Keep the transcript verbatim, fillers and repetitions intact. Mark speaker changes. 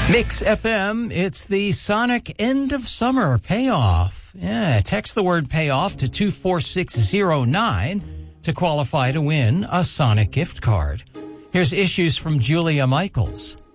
Speaker 1: Mix F M, it's the Sonic End of Summer Payoff. Yeah, text the word payoff to two four six zero nine to qualify to win a Sonic gift card. Here's issues from Julia Michaels.